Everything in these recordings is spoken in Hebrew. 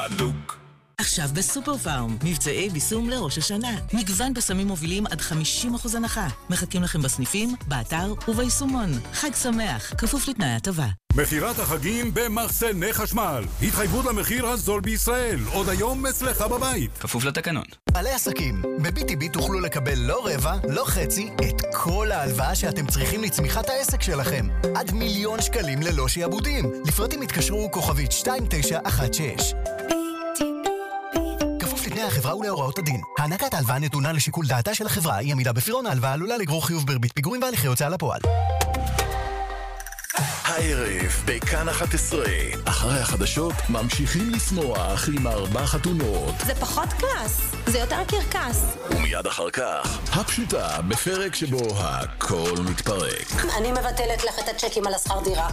עכשיו בסופר פארם, מבצעי ביסום לראש השנה. מגוון בסמים מובילים עד 50% הנחה. מחכים לכם בסניפים, באתר וביישומון. חג שמח, כפוף לתנאי הטבה. מחירת החגים במחסני חשמל. התחייבות למחיר הזול בישראל. עוד היום אצלך בבית. כפוף לתקנון. בעלי עסקים, ב-BTB תוכלו לקבל לא רבע, לא חצי, את כל ההלוואה שאתם צריכים לצמיחת העסק שלכם. עד 1,000,000 שקלים ללא שיעבודים. לפרטים התקשרו כוכבית 2916. החברה ולהוראות הדין. הענקת ההלוואה נתונה לשיקול דעתה של החברה. היא עמידה בפירעון ההלוואה עלולה לגרור חיוב בריבית פיגורים והליכי הוצאה לפועל. הערב בכאן 11. אחרי החדשות ממשיכים לשמוח עם 4 חתונות. זה פחות קלאס, זה יותר קרקס. ומיד אחר כך, הפשוטה בפרק שבו הכל מתפרק. אני מבטלת לך את הצ'קים על השכר דירה.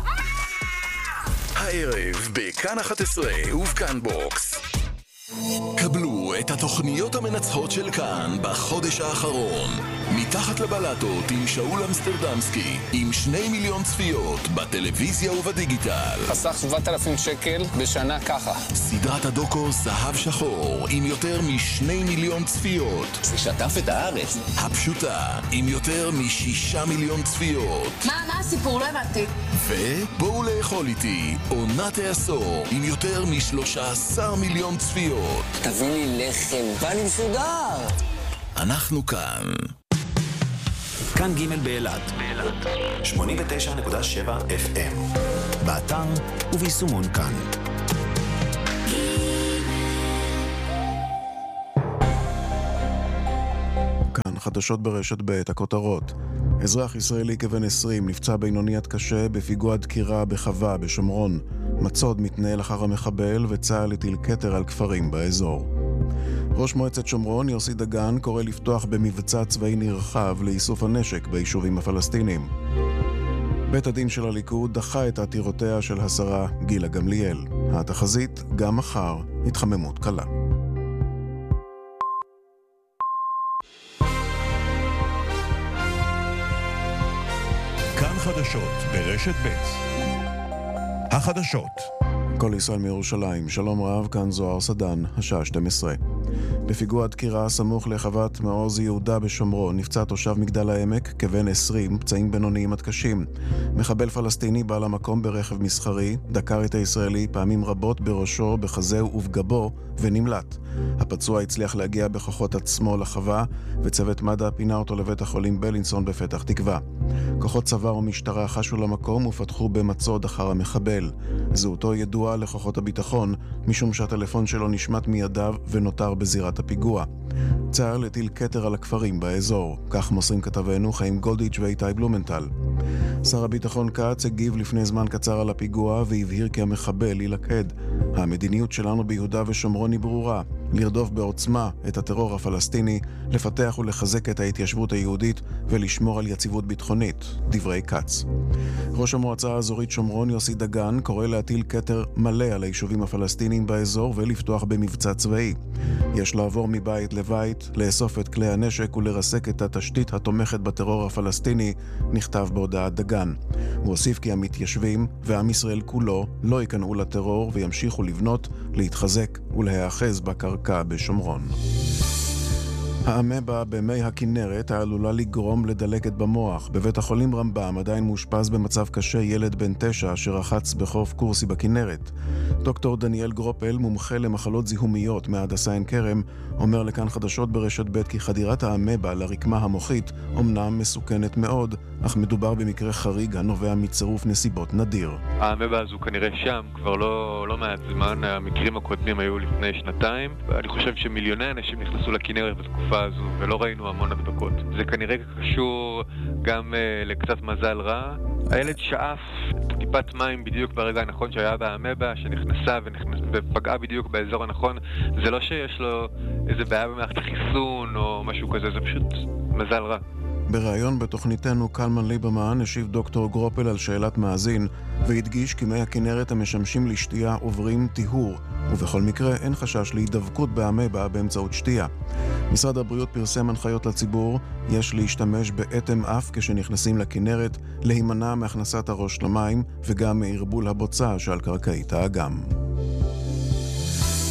הערב בכאן 11 ובכאן בוקס. קבלו את התוכניות המנצחות של כאן בחודש האחרון. מתחת לבלטות עם שאול אמסטרדמסקי, עם 2 מיליון צפיות בטלוויזיה ובדיגיטל. חסך 7,000 שקל בשנה ככה. סדרת הדוקו זהב שחור עם יותר מ2 מיליון צפיות. זה שטף את הארץ. הפשוטה עם יותר מ6 מיליון צפיות. מה הסיפור? לא הבנתי. ובואו לאכול איתי עונת העשור עם יותר מ13 מיליון צפיות. תביא לי לחם, בא לי מסודר. אנחנו כאן. כאן ג' באילת 89.7 FM באתר וביישומון כאן. כאן חדשות ברשת ב' הכותרות. אזרח ישראלי כבן 20 נפצע בינוני עד קשה בפיגוע דקירה בחווה בשומרון. מצוד מתנהל אחר המחבל וצה"ל הטיל כתר על כפרים באזור. ראש מועצת שומרון יוסי דגן קורא לפתוח במבצע צבאי נרחב לאיסוף הנשק ביישובים הפלסטיניים. בית הדין של הליכוד דחה את עתירותיה של השרה גילה גמליאל. התחזית גם מחר התחממות קלה. כאן חדשות ברשת ב' החדשות. כל ישראל מירושלים, שלום רב, כאן זוהר סדן, השעה 12. בפיגוע דקירה סמוך לחוות מעוז יהודה בשומרון נפצע תושב מגדל העמק כבן 20, פצעים בינוניים עד קשים. מחבל פלסטיני בעל המקום ברכב מסחרי דקר את הישראלי פעמים רבות בראשו, בחזהו ובגבו ונמלט. הפצוע הצליח להגיע בכוחות עצמו לחווה וצוות מד"א פינה אותו לבית החולים בלינסון בפתח תקווה. כוחות צבא ומשטרה חשו למקום ופתחו במצוד אחר המחבל. זהותו ידועה לכוחות הביטחון משום שהטלפון שלו נשמט מידיו ונותר בזירת הפיגוע. צה"ל הטיל כתר על הכפרים באזור, כך מוסרים כתבנו חיים גולדיץ' ואיתי בלומנטל. שר הביטחון כץ הגיב לפני זמן קצר על הפיגוע והבהיר כי המחבל ילכד. המדיניות שלנו ביהודה ושומרון היא ברורה, לרדוף בעוצמה את הטרור הפלסטיני, לפתח ולחזק את ההתיישבות היהודית ולשמור על יציבות ביטחונית, דברי כץ. ראש המועצה האזורית שומרון יוסי דגן קורא להטיל כתר מלא על היישובים הפלסטיניים באזור ולפתוח במבצע צבאי. יש לעבור מבית לבית, לאסוף את כלי הנשק ולרסק את התשתית התומכת בטרור הפלסטיני, נכתב בהודעת דגן. הוא הוסיף כי המתיישבים ועם ישראל כולו לא ייכנעו לטרור וימשיכו לבנות, להתחזק ולהיאחז בקרקע בשומרון. האמבה במי הכנרת העלולה לגרום לדלקת במוח. בבית החולים רמב"ם עדיין מאושפז במצב קשה ילד בן 9 שרחץ בחוף קורסי בכנרת. דוקטור דניאל גרופל, מומחה למחלות זיהומיות מהדסה עין כרם, אומר לכאן חדשות ברשת ב' כי חדירת האמבה לרקמה המוחית אומנם מסוכנת מאוד, אך מדובר במקרה חריג הנובע מצירוף נסיבות נדיר. האמבה הזו כנראה שם כבר לא מעט זמן, המקרים הקודמים היו לפני 2 אני חושב שמיליוני אנשים נכנסו לכנרת בתקופה הזו ולא ראינו המון הדבקות. זה כנראה קשור גם לקצת מזל רע. הילד שאף טיפת מים בדיוק ברגע הנכון שהיה באמבה, שנכנסה ופגעה בדיוק באזור הנכון. זה לא שיש לו איזה בעיה במערכת החיסון או משהו כזה, זה פשוט מזל רע. בריאיון בתוכניתנו קלמן ליברמן השיב דוקטור גרופל על שאלת מאזין והדגיש כי מי הכנרת המשמשים לשתייה עוברים טיהור, ובכל מקרה אין חשש להידבקות באמבה באמצעות שתייה. משרד הבריאות פרסם הנחיות לציבור, יש להשתמש באטם אף כשנכנסים לכנרת, להימנע מהכנסת הראש למים וגם מערבול הבוצה שעל קרקעית האגם.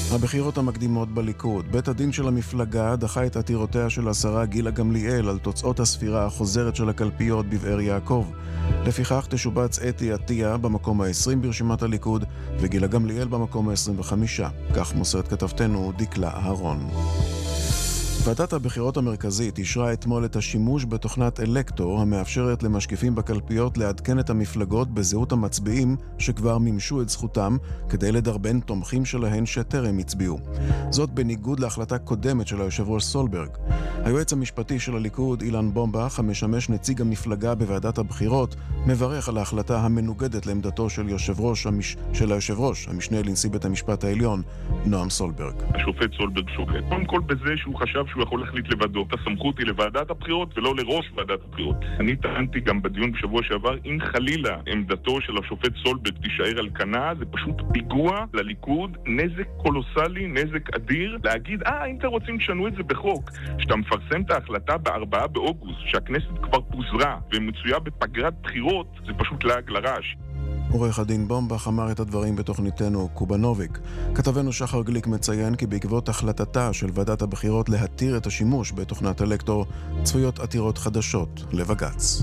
הבחירות המקדימות בליכוד. בית הדין של המפלגה דחה את עתירותיה של השרה גילה גמליאל על תוצאות הספירה החוזרת של הקלפיות בבאר יעקב. לפיכך תשובץ אתי עטיה במקום ה-20 ברשימת הליכוד וגילה גמליאל במקום ה-25. כך מוסרת כתבתנו דקלה אהרון. ועדת הבחירות המרכזית אישרה אתמול את השימוש בתוכנת אלקטור המאפשרת למשקיפים בקלפיות לעדכן את המפלגות בזהות המצביעים שכבר מימשו את זכותם כדי לדרבן תומכים שלהן שטרם הצביעו. זאת בניגוד להחלטה קודמת של היושב ראש סולברג. היועץ המשפטי של הליכוד אילן בומבך, המשמש נציג המפלגה בוועדת הבחירות, מברך על ההחלטה המנוגדת לעמדתו של היושב ראש המשנה לנשיא בית המשפט העליון נועם סולברג. השופט סולברג שופט קודם כל בזה שהוא חשב שהוא יכול להחליט לבדו. הסמכות היא לוועדת הבחירות ולא לראש ועדת הבחירות. אני טענתי גם בדיון בשבוע שעבר, אם חלילה עמדתו של השופט סולברג תישאר על כנה, זה פשוט פיגוע לליכוד, נזק קולוסלי, נזק אדיר, להגיד, אם אתם רוצים תשנו את זה בחוק, שאתה מפרסם את ההחלטה ב4 באוגוסט, שהכנסת כבר פוזרה ומצויה בפגרת בחירות, זה פשוט לעג לרש. עורך הדין בומבך אמר את הדברים בתוכניתנו קובנוביק. כתבנו שחר גליק מציין כי בעקבות החלטתה של ועדת הבחירות להתיר את השימוש בתוכנת אלקטור, צפויות עתירות חדשות לבג"ץ.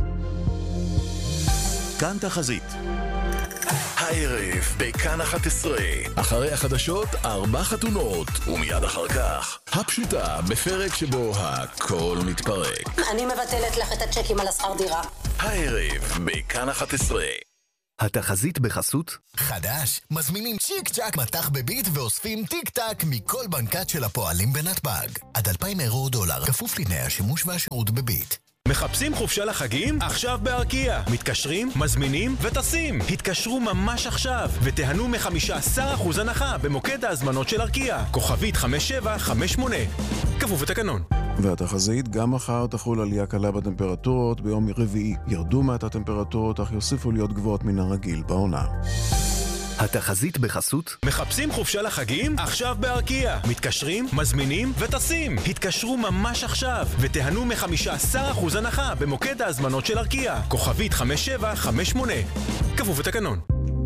כאן תחזית. הערב בכאן 11, אחרי החדשות 4 חתונות, ומיד אחר כך הפשוטה בפרק שבו הכל מתפרק. אני מבטלת לך את הצ'קים על השכר דירה. הערב בכאן 11. התחזית בחסות חדש, מזמינים צ'יק צ'ק מתח בביט ואוספים טיק טק מכל בנקת של הפועלים בנתב"ג. עד 2,000 אירו או דולר, כפוף לתנאי השימוש והשירות בביט. מחפשים חופשה לחגים? עכשיו בארקיע. מתקשרים, מזמינים וטסים. התקשרו ממש עכשיו ותיהנו מ-15% הנחה במוקד ההזמנות של ארקיע. כוכבית 5758. כפוף לתקנון. והתחזית, גם מחר תחול עלייה קלה בטמפרטורות, ביום רביעי ירדו מעט הטמפרטורות, אך יוסיפו להיות גבוהות מן הרגיל בעונה. התחזית בחסות מחפשים חופשה לחגים? עכשיו בארקיע. מתקשרים, מזמינים וטסים. התקשרו ממש עכשיו ותיהנו מ-15% הנחה במוקד ההזמנות של ארקיע. כוכבית 5758. כפוף לתקנון.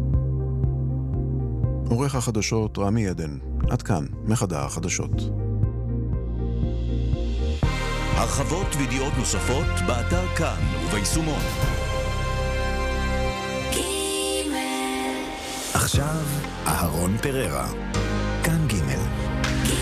עורך החדשות רמי עדן. עד כאן מחדר החדשות. הרחבות וידיעות נוספות באתר כאן וביישומון. עכשיו אהרון פררה.